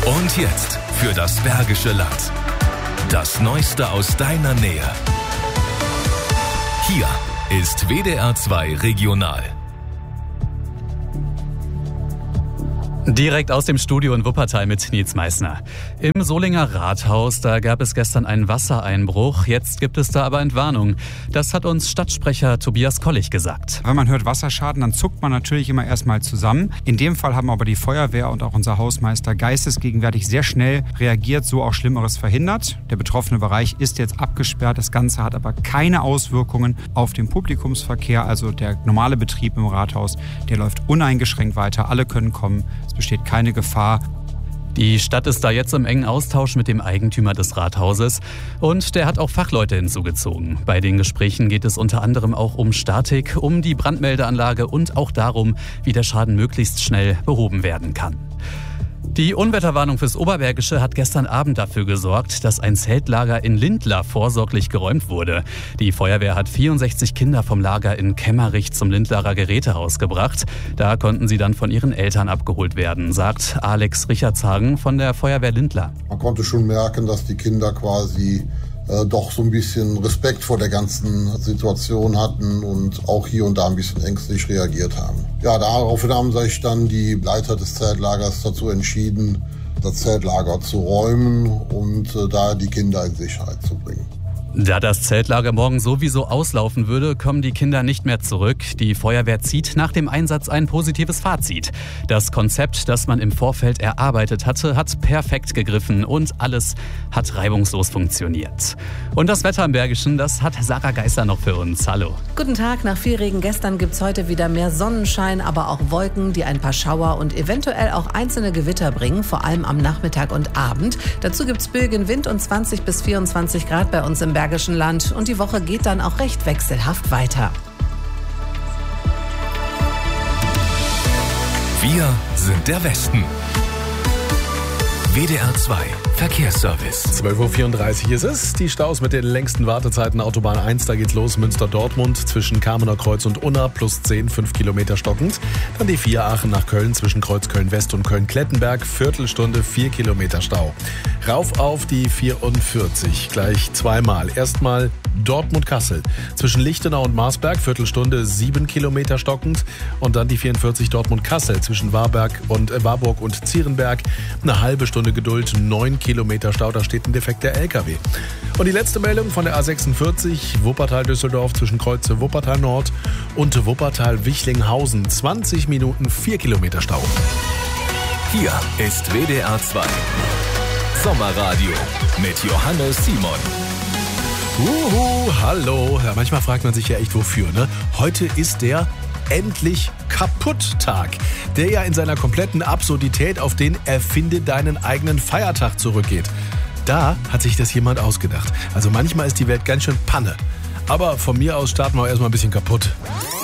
Und jetzt für das Bergische Land. Das Neueste aus deiner Nähe. Hier ist WDR 2 Regional. Direkt aus dem Studio in Wuppertal mit Nils Meissner. Im Solinger Rathaus, da gab es gestern einen Wassereinbruch. Jetzt gibt es da aber Entwarnung. Das hat uns Stadtsprecher Tobias Kollig gesagt. Wenn man hört Wasserschaden, dann zuckt man natürlich immer erstmal zusammen. In dem Fall haben aber die Feuerwehr und auch unser Hausmeister geistesgegenwärtig sehr schnell reagiert, so auch Schlimmeres verhindert. Der betroffene Bereich ist jetzt abgesperrt. Das Ganze hat aber keine Auswirkungen auf den Publikumsverkehr. Also der normale Betrieb im Rathaus, der läuft uneingeschränkt weiter. Alle können kommen. Es besteht keine Gefahr. Die Stadt ist da jetzt im engen Austausch mit dem Eigentümer des Rathauses und der hat auch Fachleute hinzugezogen. Bei den Gesprächen geht es unter anderem auch um Statik, um die Brandmeldeanlage und auch darum, wie der Schaden möglichst schnell behoben werden kann. Die Unwetterwarnung fürs Oberbergische hat gestern Abend dafür gesorgt, dass ein Zeltlager in Lindlar vorsorglich geräumt wurde. Die Feuerwehr hat 64 Kinder vom Lager in Kemmerich zum Lindlarer Gerätehaus gebracht. Da konnten sie dann von ihren Eltern abgeholt werden, sagt Alex Richardshagen von der Feuerwehr Lindlar. Man konnte schon merken, dass die Kinder quasi doch so ein bisschen Respekt vor der ganzen Situation hatten und auch hier und da ein bisschen ängstlich reagiert haben. Ja, daraufhin haben sich dann die Leiter des Zeltlagers dazu entschieden, das Zeltlager zu räumen und da die Kinder in Sicherheit zu bringen. Da das Zeltlager morgen sowieso auslaufen würde, kommen die Kinder nicht mehr zurück. Die Feuerwehr zieht nach dem Einsatz ein positives Fazit. Das Konzept, das man im Vorfeld erarbeitet hatte, hat perfekt gegriffen und alles hat reibungslos funktioniert. Und das Wetter im Bergischen, das hat Sarah Geißler noch für uns. Hallo. Guten Tag. Nach viel Regen gestern gibt's heute wieder mehr Sonnenschein, aber auch Wolken, die ein paar Schauer und eventuell auch einzelne Gewitter bringen, vor allem am Nachmittag und Abend. Dazu gibt's böigen Wind und 20 bis 24 Grad bei uns im Bergischen Land und die Woche geht dann auch recht wechselhaft weiter. Wir sind der Westen. WDR 2 Verkehrsservice. 12.34 Uhr ist es. Die Staus mit den längsten Wartezeiten Autobahn 1, da geht's los, Münster-Dortmund zwischen Kamener Kreuz und Unna, plus 10, 5 Kilometer stockend. Dann die 4 Aachen nach Köln zwischen Kreuz Köln-West und Köln-Klettenberg, Viertelstunde, 4 Kilometer Stau. Rauf auf die 44, gleich zweimal. Erstmal Dortmund-Kassel zwischen Lichtenau und Marsberg, Viertelstunde, 7 Kilometer stockend. Und dann die 44 Dortmund-Kassel zwischen Warburg und Zierenberg, eine halbe Stunde Geduld, 9 Kilometer Stau, da steht ein defekter LKW. Und die letzte Meldung von der A46 Wuppertal-Düsseldorf zwischen Kreuze Wuppertal-Nord und Wuppertal-Wichlinghausen, 20 Minuten, 4 Kilometer Stau. Hier ist WDR 2 Sommerradio mit Johannes Simon. Hallo. Ja, manchmal fragt man sich ja echt wofür, ne? Heute ist der Endlich Kaputt-Tag, der ja in seiner kompletten Absurdität auf den Erfinde deinen eigenen Feiertag zurückgeht. Da hat sich das jemand ausgedacht. Also manchmal ist die Welt ganz schön Panne. Aber von mir aus starten wir erstmal ein bisschen kaputt.